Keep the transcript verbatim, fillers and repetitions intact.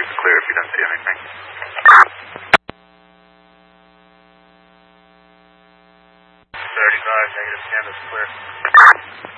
is clear if you don't see anything. thirty-five, negative canvas clear.